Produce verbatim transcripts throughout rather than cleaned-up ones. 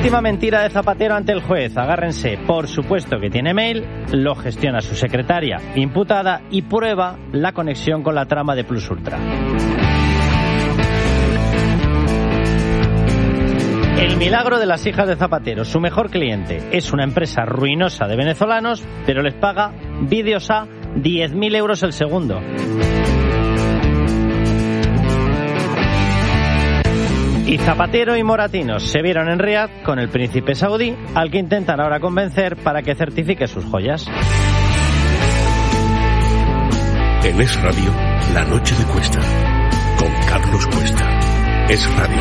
Última mentira de Zapatero ante el juez. Agárrense. Por supuesto que tiene mail, lo gestiona su secretaria imputada y prueba la conexión con la trama de Plus Ultra. El milagro de las hijas de Zapatero. Su mejor cliente es una empresa ruinosa de venezolanos, pero les paga vídeos a diez mil euros el segundo. Y Zapatero y Moratinos se vieron en Riad con el príncipe saudí, al que intentan ahora convencer para que certifique sus joyas. En Es Radio, La Noche de Cuesta, con Carlos Cuesta. Es Radio.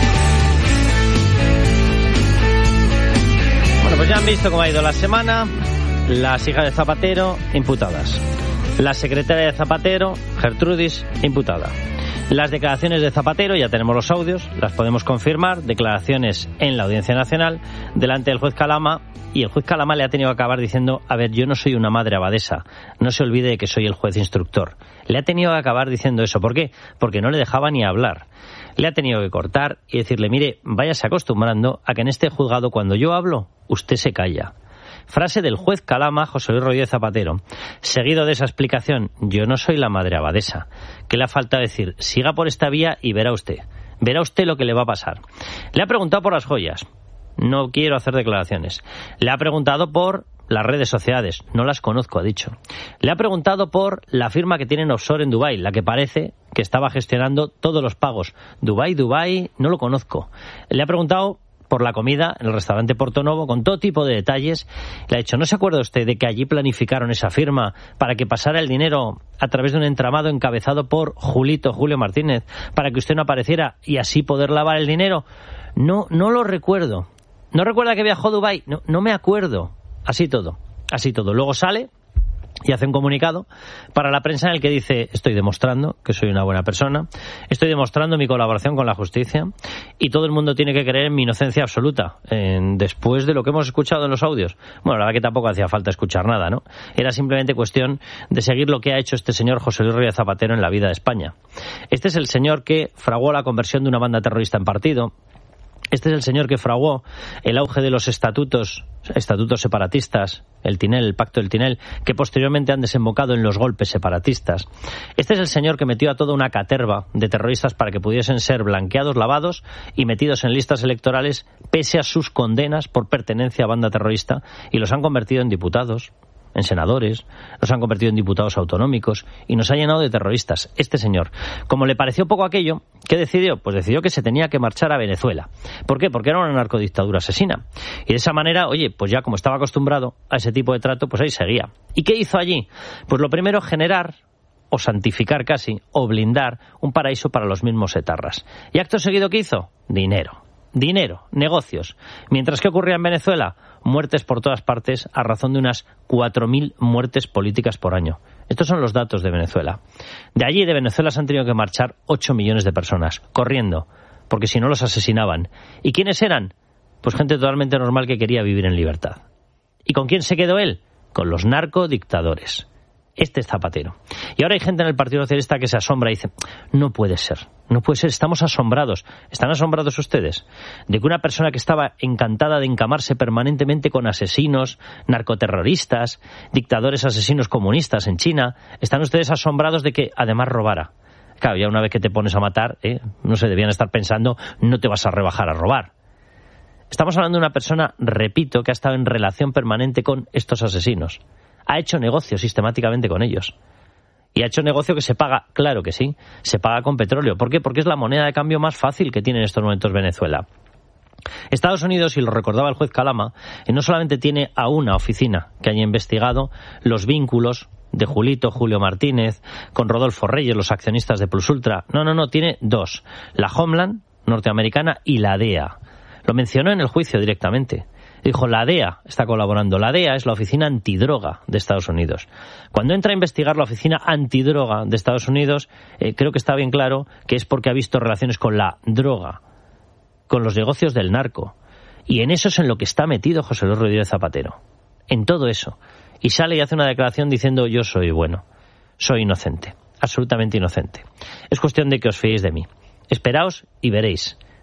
Bueno, pues ya han visto cómo ha ido la semana. Las hijas de Zapatero, imputadas. La secretaria de Zapatero, Gertrudis, imputada. Las declaraciones de Zapatero, ya tenemos los audios, las podemos confirmar, declaraciones en la Audiencia Nacional, delante del juez Calama, y el juez Calama le ha tenido que acabar diciendo, a ver, yo no soy una madre abadesa, no se olvide de que soy el juez instructor. Le ha tenido que acabar diciendo eso, ¿por qué? Porque no le dejaba ni hablar. Le ha tenido que cortar y decirle, mire, váyase acostumbrando a que en este juzgado cuando yo hablo, usted se calla. Frase del juez Calama, José Luis Rodríguez Zapatero. Seguido de esa explicación, yo no soy la madre abadesa. ¿Qué le ha faltado decir? Siga por esta vía y verá usted. Verá usted lo que le va a pasar. Le ha preguntado por las joyas. No quiero hacer declaraciones. Le ha preguntado por las redes sociales. No las conozco, ha dicho. Le ha preguntado por la firma que tienen offshore en Dubái, la que parece que estaba gestionando todos los pagos. Dubái, Dubái, no lo conozco. Le ha preguntado por la comida en el restaurante Portonovo, con todo tipo de detalles. Le ha dicho, ¿no se acuerda usted de que allí planificaron esa firma para que pasara el dinero a través de un entramado encabezado por Julito, Julio Martínez, para que usted no apareciera y así poder lavar el dinero? No, no lo recuerdo. ¿No recuerda que viajó a Dubái? No, no me acuerdo. Así todo, así todo. Luego sale y hace un comunicado para la prensa en el que dice, estoy demostrando que soy una buena persona, estoy demostrando mi colaboración con la justicia y todo el mundo tiene que creer en mi inocencia absoluta, en, después de lo que hemos escuchado en los audios. Bueno, la verdad que tampoco hacía falta escuchar nada, ¿no? Era simplemente cuestión de seguir lo que ha hecho este señor José Luis Rodríguez Zapatero en la vida de España. Este es el señor que fraguó la conversión de una banda terrorista en partido. Este es el señor que fraguó el auge de los estatutos, estatutos separatistas, el Tinel, el Pacto del Tinel, que posteriormente han desembocado en los golpes separatistas. Este es el señor que metió a toda una caterva de terroristas para que pudiesen ser blanqueados, lavados y metidos en listas electorales pese a sus condenas por pertenencia a banda terrorista, y los han convertido en diputados, en senadores, los han convertido en diputados autonómicos y nos ha llenado de terroristas. Este señor, como le pareció poco aquello, ¿qué decidió? Pues decidió que se tenía que marchar a Venezuela. ¿Por qué? Porque era una narcodictadura asesina. Y de esa manera, oye, pues ya como estaba acostumbrado a ese tipo de trato, pues ahí seguía. ¿Y qué hizo allí? Pues lo primero, generar o santificar casi, o blindar un paraíso para los mismos etarras. ¿Y acto seguido qué hizo? Dinero. Dinero, negocios. Mientras que ocurría en Venezuela, muertes por todas partes a razón de unas cuatro mil muertes políticas por año. Estos son los datos de Venezuela. De allí, de Venezuela, se han tenido que marchar ocho millones de personas, corriendo, porque si no los asesinaban. ¿Y quiénes eran? Pues gente totalmente normal que quería vivir en libertad. ¿Y con quién se quedó él? Con los narcodictadores. Este es Zapatero. Y ahora hay gente en el Partido Socialista que se asombra y dice, no puede ser, no puede ser, estamos asombrados. ¿Están asombrados ustedes? De que una persona que estaba encantada de encamarse permanentemente con asesinos, narcoterroristas, dictadores asesinos comunistas en China, ¿están ustedes asombrados de que además robara? Claro, ya una vez que te pones a matar, ¿eh? no se debían estar pensando, no te vas a rebajar a robar. Estamos hablando de una persona, repito, que ha estado en relación permanente con estos asesinos. Ha hecho negocio sistemáticamente con ellos. Y ha hecho negocio que se paga, claro que sí, se paga con petróleo. ¿Por qué? Porque es la moneda de cambio más fácil que tiene en estos momentos Venezuela. Estados Unidos, y lo recordaba el juez Calama, no solamente tiene a una oficina que haya investigado los vínculos de Julito, Julio Martínez, con Rodolfo Reyes, los accionistas de Plus Ultra. No, no, no, tiene dos. La Homeland norteamericana y la D E A. Lo mencionó en el juicio directamente. Dijo, la D E A está colaborando. La D E A es la Oficina Antidroga de Estados Unidos. Cuando entra a investigar la Oficina Antidroga de Estados Unidos, eh, creo que está bien claro que es porque ha visto relaciones con la droga, con los negocios del narco. Y en eso es en lo que está metido José Luis Rodríguez Zapatero. En todo eso. Y sale y hace una declaración diciendo, yo soy bueno, soy inocente, absolutamente inocente. Es cuestión de que os fiéis de mí. Esperaos y veréis.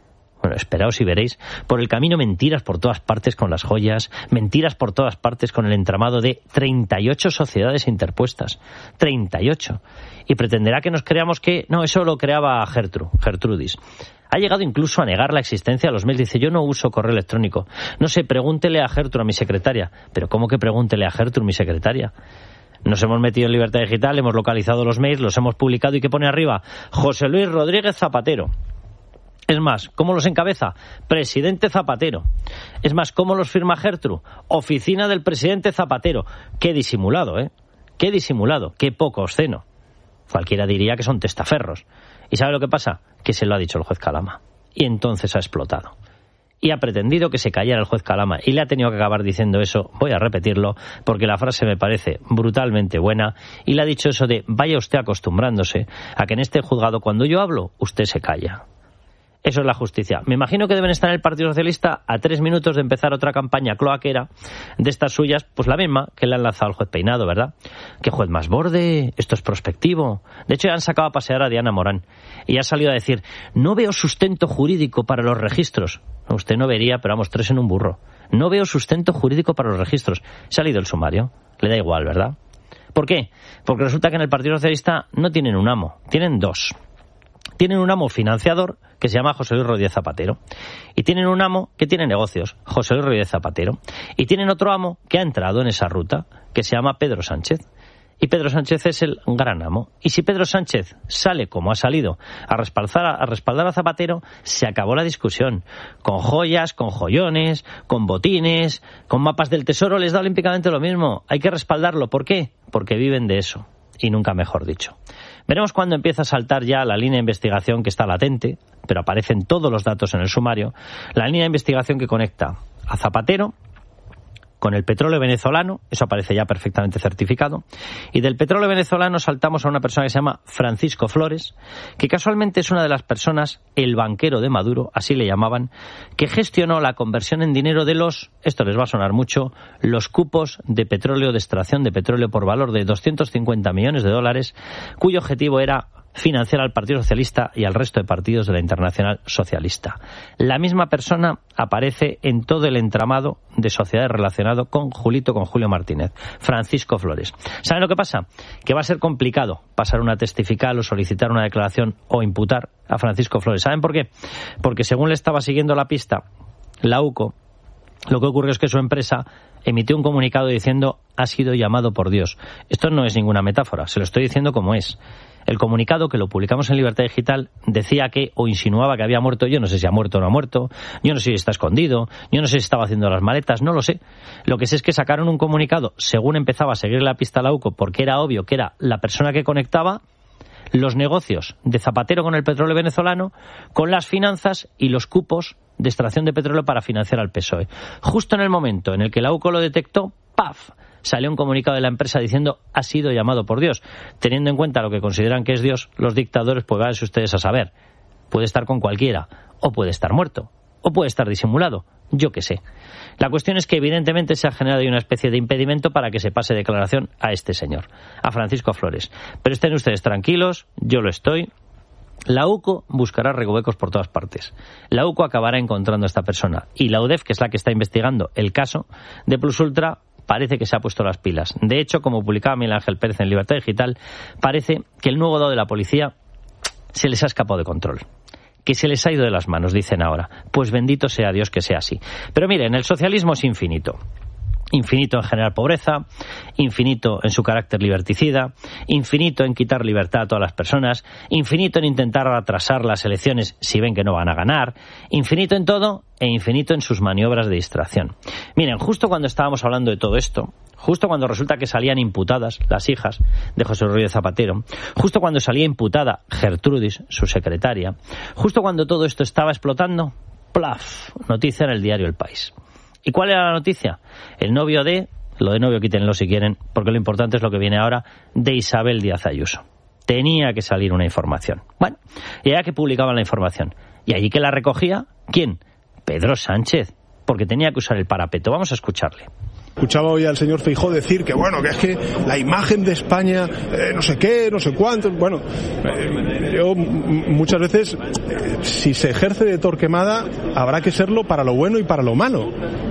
Bueno, esperaos y veréis. Por el camino mentiras por todas partes con las joyas, mentiras por todas partes con el entramado de treinta y ocho sociedades interpuestas. treinta y ocho. Y pretenderá que nos creamos que, no, eso lo creaba Gertrude, Gertrudis. Ha llegado incluso a negar la existencia de los mails. Dice, yo no uso correo electrónico. No sé, pregúntele a Gertrude, a mi secretaria. Pero ¿cómo que pregúntele a Gertrude, mi secretaria? Nos hemos metido en Libertad Digital, hemos localizado los mails, los hemos publicado y ¿qué pone arriba? José Luis Rodríguez Zapatero. Es más, ¿cómo los encabeza? Presidente Zapatero. Es más, ¿cómo los firma Gertrude? Oficina del presidente Zapatero. Qué disimulado, ¿eh? Qué disimulado, qué poco obsceno. Cualquiera diría que son testaferros. ¿Y sabe lo que pasa? Que se lo ha dicho el juez Calama. Y entonces ha explotado. Y ha pretendido que se callara el juez Calama. Y le ha tenido que acabar diciendo eso. Voy a repetirlo, porque la frase me parece brutalmente buena. Y le ha dicho eso de, vaya usted acostumbrándose a que en este juzgado, cuando yo hablo, usted se calla. Eso es la justicia. Me imagino que deben estar en el Partido Socialista a tres minutos de empezar otra campaña cloaquera de estas suyas, pues la misma que le han lanzado al juez Peinado, ¿verdad? ¿Qué juez más borde? Esto es prospectivo. De hecho, ya han sacado a pasear a Diana Morán y ha salido a decir, no veo sustento jurídico para los registros. No, usted no vería, pero vamos, tres en un burro. No veo sustento jurídico para los registros. Se ha leído el sumario. Le da igual, ¿verdad? ¿Por qué? Porque resulta que en el Partido Socialista no tienen un amo, tienen dos. Tienen un amo financiador que se llama José Luis Rodríguez Zapatero. Y tienen un amo que tiene negocios, José Luis Rodríguez Zapatero. Y tienen otro amo que ha entrado en esa ruta, que se llama Pedro Sánchez. Y Pedro Sánchez es el gran amo. Y si Pedro Sánchez sale como ha salido a respaldar, a respaldar a Zapatero, se acabó la discusión. Con joyas, con joyones, con botines, con mapas del tesoro, les da olímpicamente lo mismo. Hay que respaldarlo. ¿Por qué? Porque viven de eso. Y nunca mejor dicho. Veremos cuándo empieza a saltar ya la línea de investigación que está latente, pero aparecen todos los datos en el sumario, la línea de investigación que conecta a Zapatero con el petróleo venezolano, eso aparece ya perfectamente certificado, y del petróleo venezolano saltamos a una persona que se llama Francisco Flores, que casualmente es una de las personas, el banquero de Maduro, así le llamaban, que gestionó la conversión en dinero de los, esto les va a sonar mucho, los cupos de petróleo, de extracción de petróleo por valor de doscientos cincuenta millones de dólares, cuyo objetivo era financiar al Partido Socialista y al resto de partidos de la Internacional Socialista. La misma persona aparece en todo el entramado de sociedades relacionado con Julito, con Julio Martínez, Francisco Flores. ¿Saben lo que pasa? Que va a ser complicado pasar una testifical o solicitar una declaración o imputar a Francisco Flores. ¿Saben por qué? Porque según le estaba siguiendo la pista, la U C O, lo que ocurrió es que su empresa emitió un comunicado diciendo ha sido llamado por Dios. Esto no es ninguna metáfora, se lo estoy diciendo como es. El comunicado, que lo publicamos en Libertad Digital, decía que, o insinuaba que había muerto, yo no sé si ha muerto o no ha muerto, yo no sé si está escondido, yo no sé si estaba haciendo las maletas, no lo sé. Lo que sé es que sacaron un comunicado, según empezaba a seguir la pista la U C O, porque era obvio que era la persona que conectaba los negocios de Zapatero con el petróleo venezolano, con las finanzas y los cupos de extracción de petróleo para financiar al P S O E. Justo en el momento en el que la U C O lo detectó, ¡paf!, salió un comunicado de la empresa diciendo ha sido llamado por Dios. Teniendo en cuenta lo que consideran que es Dios, los dictadores, pues váyanse ustedes a saber. Puede estar con cualquiera, o puede estar muerto, o puede estar disimulado, yo qué sé. La cuestión es que evidentemente se ha generado una especie de impedimento para que se pase declaración a este señor, a Francisco Flores. Pero estén ustedes tranquilos, yo lo estoy. La U C O buscará recovecos por todas partes. La U C O acabará encontrando a esta persona. Y la U D E F, que es la que está investigando el caso de Plus Ultra, parece que se ha puesto las pilas. De hecho, como publicaba Miguel Ángel Pérez en Libertad Digital, parece que el nuevo dado de la policía se les ha escapado de control. Que se les ha ido de las manos, dicen ahora. Pues bendito sea Dios que sea así. Pero miren, el socialismo es infinito. Infinito en generar pobreza, infinito en su carácter liberticida, infinito en quitar libertad a todas las personas, infinito en intentar atrasar las elecciones si ven que no van a ganar, infinito en todo e infinito en sus maniobras de distracción. Miren, justo cuando estábamos hablando de todo esto, justo cuando resulta que salían imputadas las hijas de José Rodríguez Zapatero, justo cuando salía imputada Gertrudis, su secretaria, justo cuando todo esto estaba explotando, ¡plaf!, noticia en el diario El País. ¿Y cuál era la noticia? El novio de, lo de novio quítenlo si quieren, porque lo importante es lo que viene ahora, de Isabel Díaz Ayuso. Tenía que salir una información. Bueno, y allá que publicaban la información. Y allí que la recogía, ¿quién? Pedro Sánchez, porque tenía que usar el parapeto. Vamos a escucharle. Escuchaba hoy al señor Feijóo decir que bueno, que es que la imagen de España, eh, no sé qué, no sé cuánto. Bueno, eh, yo m- muchas veces, eh, si se ejerce de Torquemada, habrá que serlo para lo bueno y para lo malo.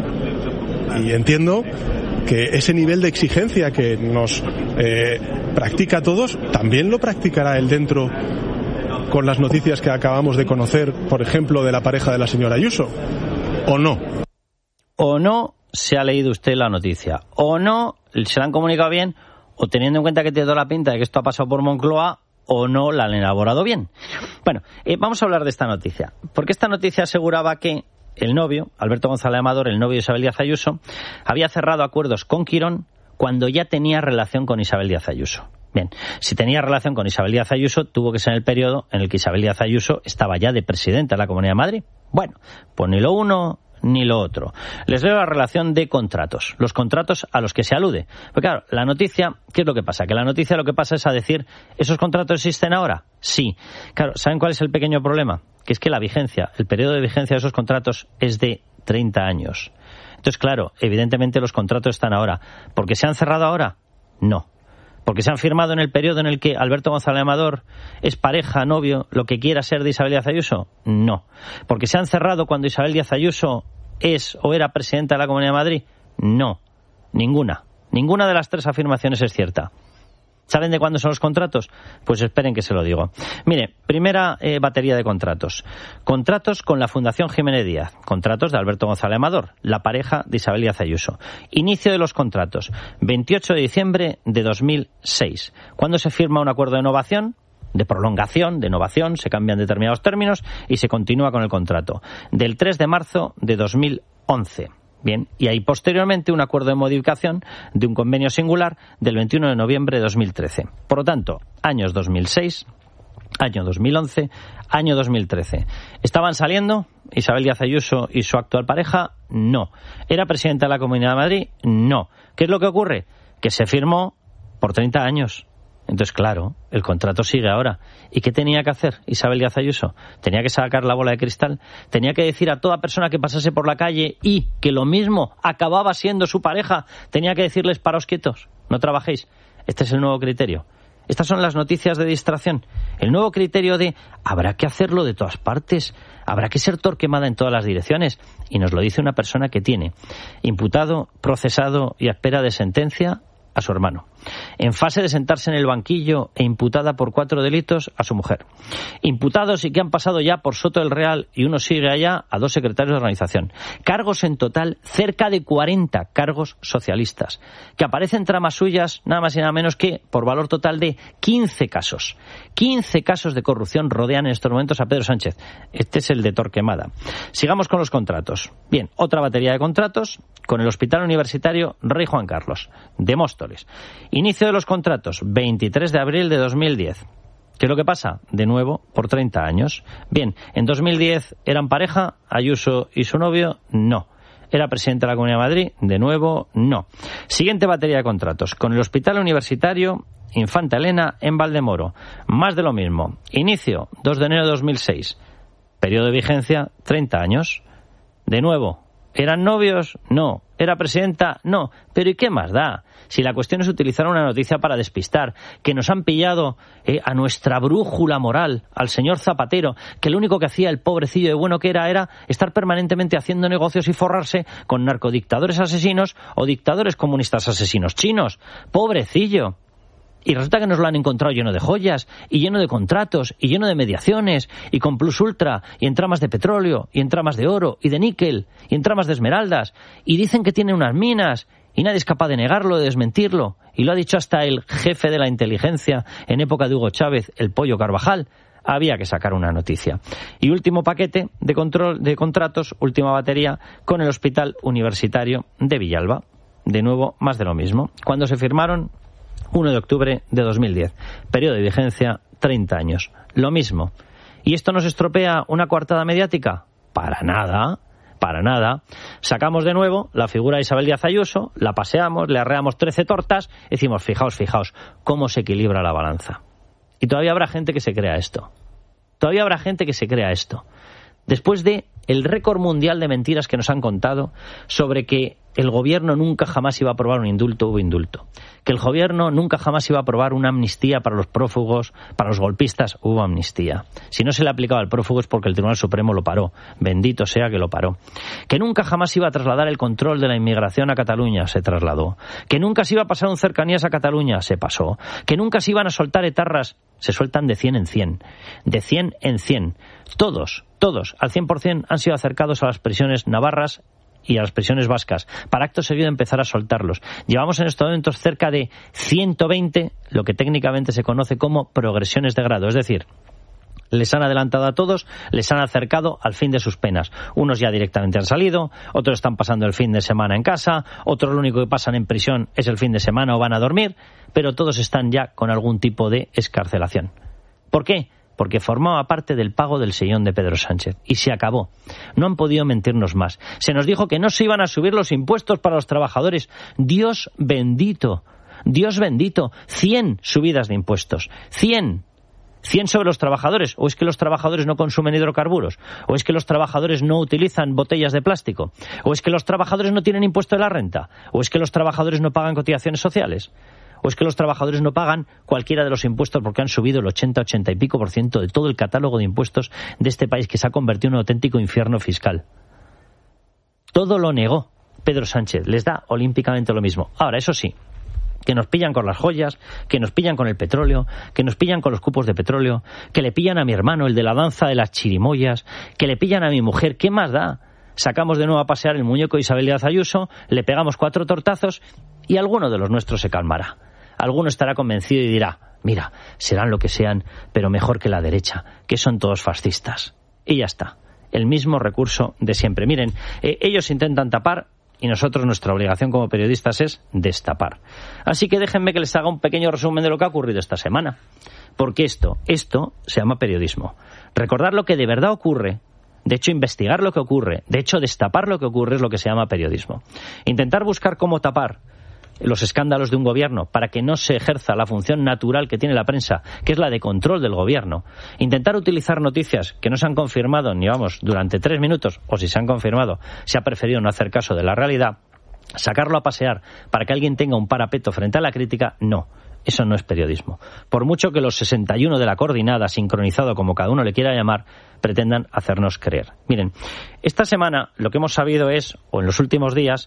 Y entiendo que ese nivel de exigencia que nos eh, practica a todos, también lo practicará él dentro con las noticias que acabamos de conocer, por ejemplo, de la pareja de la señora Ayuso. ¿O no? ¿O no se ha leído usted la noticia? ¿O no se la han comunicado bien? ¿O teniendo en cuenta que tiene toda la pinta de que esto ha pasado por Moncloa, o no la han elaborado bien? Bueno, eh, vamos a hablar de esta noticia. Porque esta noticia aseguraba que el novio, Alberto González Amador, el novio de Isabel Díaz Ayuso, había cerrado acuerdos con Quirón cuando ya tenía relación con Isabel Díaz Ayuso. Bien, si tenía relación con Isabel Díaz Ayuso, tuvo que ser en el periodo en el que Isabel Díaz Ayuso estaba ya de presidenta de la Comunidad de Madrid. Bueno, pues ni lo uno ni lo otro. Les leo la relación de contratos, los contratos a los que se alude. Porque claro, la noticia, ¿qué es lo que pasa? Que la noticia lo que pasa es a decir, ¿esos contratos existen ahora? Sí. Claro, ¿saben cuál es el pequeño problema? Que es que la vigencia, el periodo de vigencia de esos contratos es de treinta años. Entonces, claro, evidentemente los contratos están ahora. ¿Porque se han cerrado ahora? No. ¿Porque se han firmado en el periodo en el que Alberto González Amador es pareja, novio, lo que quiera ser de Isabel Díaz Ayuso? No. ¿Porque se han cerrado cuando Isabel Díaz Ayuso es o era presidenta de la Comunidad de Madrid? No. Ninguna. Ninguna de las tres afirmaciones es cierta. ¿Saben de cuándo son los contratos? Pues esperen que se lo digo. Mire, primera eh, batería de contratos. Contratos con la Fundación Jiménez Díaz. Contratos de Alberto González Amador, la pareja de Isabel Díaz Ayuso. Inicio de los contratos, veintiocho de diciembre de dos mil seis. ¿Cuándo se firma un acuerdo de novación? De prolongación, de novación, se cambian determinados términos y se continúa con el contrato. Del tres de marzo de dos mil once. Bien, y hay posteriormente un acuerdo de modificación de un convenio singular del veintiuno de noviembre de dos mil trece. Por lo tanto, años dos mil seis, año dos mil once, año dos mil trece. ¿Estaban saliendo Isabel Díaz Ayuso y su actual pareja? No. ¿Era presidenta de la Comunidad de Madrid? No. ¿Qué es lo que ocurre? Que se firmó por treinta años. Entonces, claro, el contrato sigue ahora. ¿Y qué tenía que hacer Isabel Díaz Ayuso? Tenía que sacar la bola de cristal, tenía que decir a toda persona que pasase por la calle y que lo mismo acababa siendo su pareja, tenía que decirles paraos quietos, no trabajéis. Este es el nuevo criterio. Estas son las noticias de distracción. El nuevo criterio de habrá que hacerlo de todas partes, habrá que ser Torquemada en todas las direcciones. Y nos lo dice una persona que tiene imputado, procesado y a espera de sentencia a su hermano. En fase de sentarse en el banquillo e imputada por cuatro delitos a su mujer. Imputados y que han pasado ya por Soto del Real y uno sigue allá a dos secretarios de organización. Cargos en total, cerca de cuarenta cargos socialistas. Que aparecen tramas suyas, nada más y nada menos que por valor total de quince casos. quince casos de corrupción rodean en estos momentos a Pedro Sánchez. Este es el de Torquemada. Sigamos con los contratos. Bien, otra batería de contratos con el Hospital Universitario Rey Juan Carlos de Móstoles. Inicio de los contratos, veintitrés de abril de dos mil diez. ¿Qué es lo que pasa? De nuevo, por treinta años. Bien, en dos mil diez eran pareja, Ayuso y su novio, no. ¿Era presidente de la Comunidad de Madrid? De nuevo, no. Siguiente batería de contratos, con el Hospital Universitario Infanta Elena en Valdemoro. Más de lo mismo. Inicio, dos de enero de dos mil seis. Periodo de vigencia, treinta años. De nuevo, ¿eran novios? No. ¿Era presidenta? No. Pero ¿y qué más da? Si la cuestión es utilizar una noticia para despistar, que nos han pillado eh, a nuestra brújula moral, al señor Zapatero, que lo único que hacía el pobrecillo de bueno que era, era estar permanentemente haciendo negocios y forrarse con narcodictadores asesinos o dictadores comunistas asesinos chinos. ¡Pobrecillo! Y resulta que nos lo han encontrado lleno de joyas, y lleno de contratos, y lleno de mediaciones, y con plus ultra, y en tramas de petróleo, y en tramas de oro, y de níquel, y en tramas de esmeraldas, y dicen que tiene unas minas, y nadie es capaz de negarlo, de desmentirlo, y lo ha dicho hasta el jefe de la inteligencia en época de Hugo Chávez, el Pollo Carvajal. Había que sacar una noticia. Y último paquete de control de contratos, última batería, con el Hospital Universitario de Villalba. De nuevo, más de lo mismo. Cuando se firmaron, uno de octubre de dos mil diez. Periodo de vigencia, treinta años. Lo mismo. ¿Y esto nos estropea una coartada mediática? Para nada, para nada. Sacamos de nuevo la figura de Isabel Díaz Ayuso, la paseamos, le arreamos trece tortas, y decimos, fijaos, fijaos, cómo se equilibra la balanza. Y todavía habrá gente que se crea esto. Todavía habrá gente que se crea esto. Después de el récord mundial de mentiras que nos han contado sobre que el gobierno nunca jamás iba a aprobar un indulto, hubo indulto. Que el gobierno nunca jamás iba a aprobar una amnistía para los prófugos, para los golpistas, hubo amnistía. Si no se le aplicaba al prófugo es porque el Tribunal Supremo lo paró. Bendito sea que lo paró. Que nunca jamás iba a trasladar el control de la inmigración a Cataluña, se trasladó. Que nunca se iba a pasar un cercanías a Cataluña, se pasó. Que nunca se iban a soltar etarras, se sueltan de cien en cien. De cien en cien. Todos, todos, al cien por cien han sido acercados a las prisiones navarras y a las prisiones vascas, para acto seguido empezar a soltarlos. Llevamos en estos momentos cerca de ciento veinte, lo que técnicamente se conoce como progresiones de grado, es decir, les han adelantado a todos, les han acercado al fin de sus penas. Unos ya directamente han salido, otros están pasando el fin de semana en casa, otros lo único que pasan en prisión es el fin de semana o van a dormir, pero todos están ya con algún tipo de excarcelación. ¿Por qué? Porque formaba parte del pago del sillón de Pedro Sánchez. Y se acabó. No han podido mentirnos más. Se nos dijo que no se iban a subir los impuestos para los trabajadores. Dios bendito. Dios bendito. Cien subidas de impuestos. Cien. Cien sobre los trabajadores. ¿O es que los trabajadores no consumen hidrocarburos? ¿O es que los trabajadores no utilizan botellas de plástico? ¿O es que los trabajadores no tienen impuesto de la renta? ¿O es que los trabajadores no pagan cotizaciones sociales? ¿O es que los trabajadores no pagan cualquiera de los impuestos porque han subido el ochenta, ochenta y pico por ciento de todo el catálogo de impuestos de este país que se ha convertido en un auténtico infierno fiscal? Todo lo negó Pedro Sánchez. Les da olímpicamente lo mismo. Ahora, eso sí, que nos pillan con las joyas, que nos pillan con el petróleo, que nos pillan con los cupos de petróleo, que le pillan a mi hermano, el de la danza de las chirimoyas, que le pillan a mi mujer. ¿Qué más da? Sacamos de nuevo a pasear el muñeco de Isabel Díaz Ayuso, le pegamos cuatro tortazos y alguno de los nuestros se calmará. Alguno estará convencido y dirá, mira, serán lo que sean, pero mejor que la derecha, que son todos fascistas. Y ya está. El mismo recurso de siempre. Miren, eh, ellos intentan tapar y nosotros nuestra obligación como periodistas es destapar. Así que déjenme que les haga un pequeño resumen de lo que ha ocurrido esta semana. Porque esto, esto se llama periodismo. Recordar lo que de verdad ocurre, de hecho investigar lo que ocurre, de hecho destapar lo que ocurre es lo que se llama periodismo. Intentar buscar cómo tapar los escándalos de un gobierno para que no se ejerza la función natural que tiene la prensa, que es la de control del gobierno. Intentar utilizar noticias que no se han confirmado ni vamos durante tres minutos, o si se han confirmado, se ha preferido no hacer caso de la realidad, sacarlo a pasear para que alguien tenga un parapeto frente a la crítica, no. Eso no es periodismo. Por mucho que los sesenta y uno de la coordinada, sincronizado como cada uno le quiera llamar, pretendan hacernos creer. Miren, esta semana lo que hemos sabido es, o en los últimos días,